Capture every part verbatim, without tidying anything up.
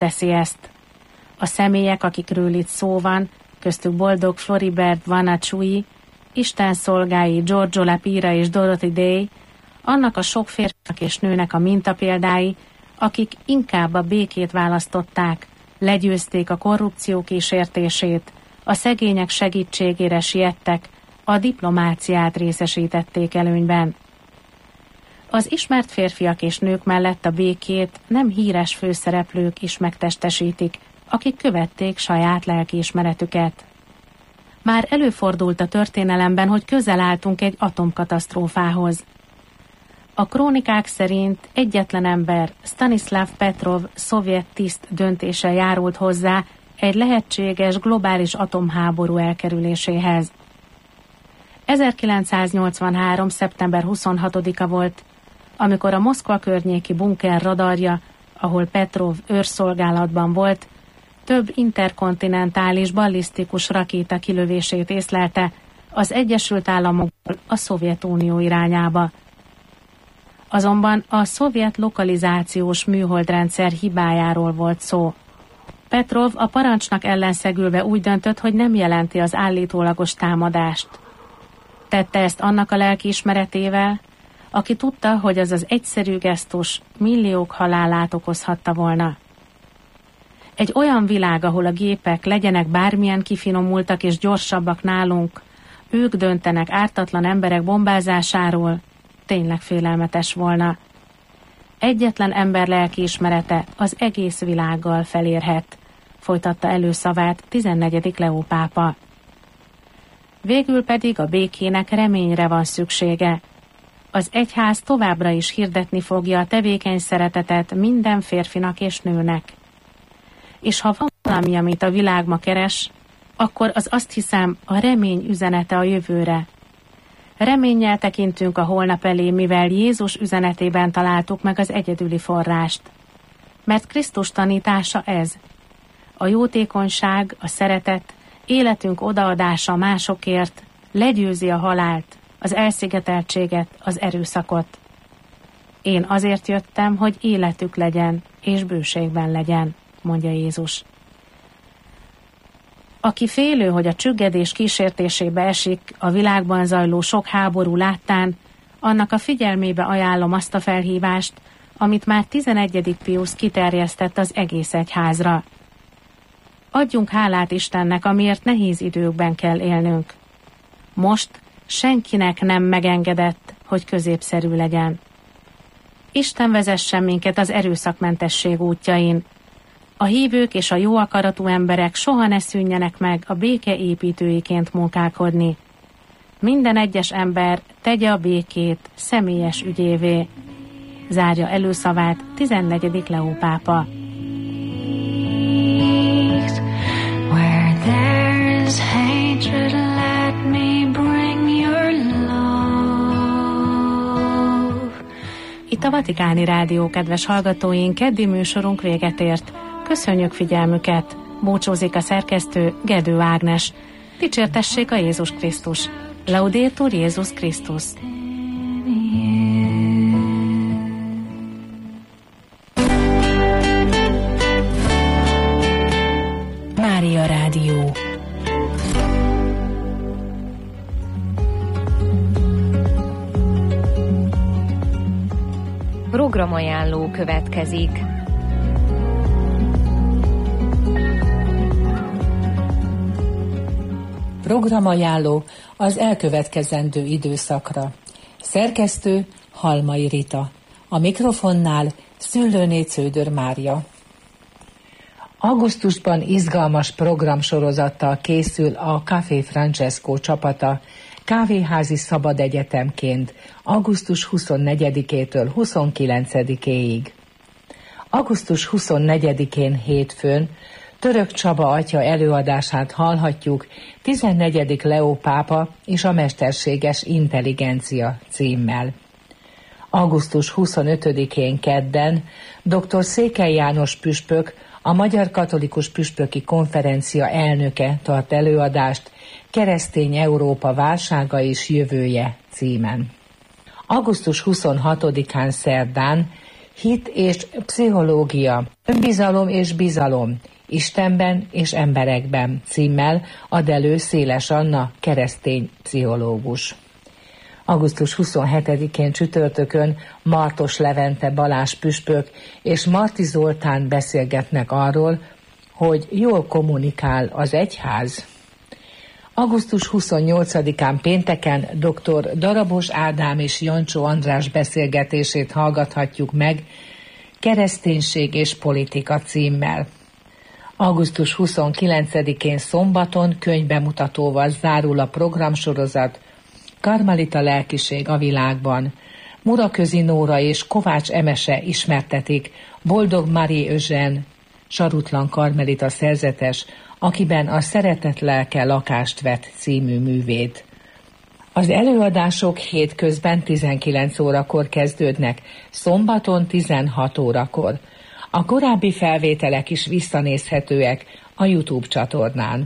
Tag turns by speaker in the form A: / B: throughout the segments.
A: teszi ezt. A személyek, akikről itt szó van, köztük boldog Floribert Vanachui, Isten szolgái Giorgio Lapira és Dorothy Day, annak a sok férfinak és nőnek a mintapéldái, akik inkább a békét választották, legyőzték a korrupció kísértését, a szegények segítségére siettek, a diplomáciát részesítették előnyben. Az ismert férfiak és nők mellett a békét nem híres főszereplők is megtestesítik, akik követték saját lelkiismeretüket. Már előfordult a történelemben, hogy közel álltunk egy atomkatasztrófához. A krónikák szerint egyetlen ember, Stanislav Petrov szovjet tiszt döntése járult hozzá egy lehetséges globális atomháború elkerüléséhez. ezerkilencszáznyolcvanhárom. szeptember huszonhatodika volt, amikor a Moszkva környéki bunker radarja, ahol Petrov őrszolgálatban volt, több interkontinentális ballisztikus rakéta kilövését észlelte az Egyesült Államokból a Szovjetunió irányába. Azonban a szovjet lokalizációs műholdrendszer hibájáról volt szó. Petrov a parancsnak ellenszegülve úgy döntött, hogy nem jelenti az állítólagos támadást. Tette ezt annak a lelkiismeretével, aki tudta, hogy az az egyszerű gesztus milliók halálát okozhatta volna. Egy olyan világ, ahol a gépek legyenek bármilyen kifinomultak és gyorsabbak nálunk, ők döntenek ártatlan emberek bombázásáról, tényleg félelmetes volna. Egyetlen ember lelkiismerete az egész világgal felérhet, folytatta előszavát tizennegyedik Leó pápa. Végül pedig a békének reményre van szüksége. Az egyház továbbra is hirdetni fogja a tevékeny szeretetet minden férfinak és nőnek. És ha van valami, amit a világ ma keres, akkor az azt hiszem a remény üzenete a jövőre. Reménnyel tekintünk a holnap elé, mivel Jézus üzenetében találtuk meg az egyedüli forrást. Mert Krisztus tanítása ez. A jótékonyság, a szeretet, életünk odaadása másokért legyőzi a halált, az elszigeteltséget, az erőszakot. Én azért jöttem, hogy életük legyen, és bőségben legyen, mondja Jézus. Aki félő, hogy a csüggedés kísértésébe esik a világban zajló sok háború láttán, annak a figyelmébe ajánlom azt a felhívást, amit már tizenegyedik Piusz kiterjesztett az egész egyházra. Adjunk hálát Istennek, amiért nehéz időkben kell élnünk. Most senkinek nem megengedett, hogy középszerű legyen. Isten vezessen minket az erőszakmentesség útjain. A hívők és a jó akaratú emberek soha ne szűnjenek meg a béke építőiként munkálkodni. Minden egyes ember tegye a békét személyes ügyévé. Zárja előszavát tizennegyedik Leó pápa. Itt a Vatikáni Rádió, kedves hallgatóink, keddi műsorunk véget ért. Köszönjük figyelmüket! Búcsúzik a szerkesztő, Gedő Ágnes. Dicsértessék a Jézus Krisztus! Laudetur Jézus Krisztus! Mária Rádió.
B: Programajánló következik.
C: Programajánló az elkövetkezendő időszakra. Szerkesztő Halmai Rita. A mikrofonnál Szőlőné Cződör Mária. Augusztusban izgalmas programsorozattal készül a Café Francesco csapata kávéházi szabad egyetemként augusztus huszonnegyedikétől huszonkilencedikéig. augusztus huszonnegyedikén hétfőn Török Csaba atya előadását hallhatjuk tizennegyedik Leó pápa és a mesterséges intelligencia címmel. augusztus huszonötödikén kedden dr. Székely János püspök, a Magyar Katolikus Püspöki Konferencia elnöke tart előadást Keresztény Európa válsága és jövője címen. augusztus huszonhatodikán szerdán Hit és pszichológia, önbizalom és bizalom, Istenben és emberekben címmel ad elő Széles Anna, keresztény pszichológus. augusztus huszonhetedikén csütörtökön Martos Levente Balázs püspök és Marti Zoltán beszélgetnek arról, hogy jól kommunikál az egyház. augusztus huszonnyolcadikán pénteken dr. Darabos Ádám és Jancsó András beszélgetését hallgathatjuk meg Kereszténység és politika címmel. augusztus huszonkilencedikén szombaton könyvbemutatóval zárul a programsorozat Karmelita lelkiség a világban. Muraközi Nóra és Kovács Emese ismertetik Boldog Marie Eugène, Sarutlan karmelita szerzetes, akiben a Szeretet lelke lakást vett című művét. Az előadások hétközben tizenkilenc órakor kezdődnek, szombaton tizenhat órakor. A korábbi felvételek is visszanézhetőek a YouTube csatornán.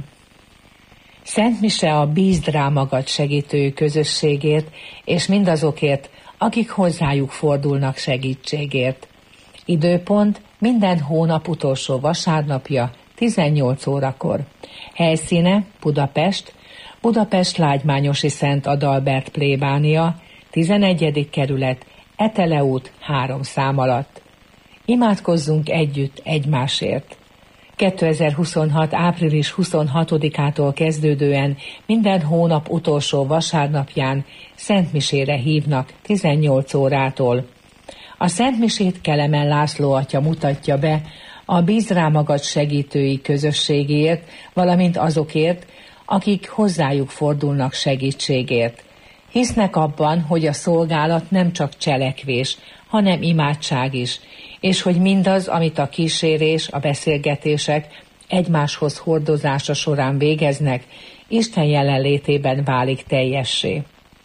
C: Szent mise a Bízd rá magad segítő közösségért, és mindazokért, akik hozzájuk fordulnak segítségért. Időpont minden hónap utolsó vasárnapja, tizennyolc órakor. Helyszíne Budapest, Budapest Lágymányosi Szent Adalbert plébánia, tizenegyedik kerület, Etele út három szám alatt. Imádkozzunk együtt egymásért. kétezer-huszonhat. április huszonhatodikától kezdődően minden hónap utolsó vasárnapján szentmisére hívnak tizennyolc órától. A szentmisét Kelemen László atya mutatja be a Bízd rá magad segítői közösségért, valamint azokért, akik hozzájuk fordulnak segítségért. Hisznek abban, hogy a szolgálat nem csak cselekvés, hanem imádság is, és hogy mindaz, amit a kísérés, a beszélgetések egymáshoz hordozása során végeznek, Isten jelenlétében válik teljessé.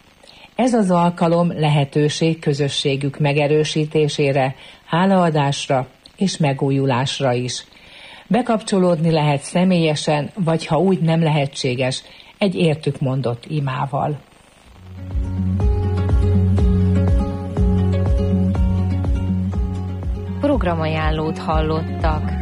C: Ez az alkalom lehetőség közösségük megerősítésére, hálaadásra és megújulásra is. Bekapcsolódni lehet személyesen, vagy ha úgy nem lehetséges, egy értük mondott imával.
B: Programajánlót hallottak.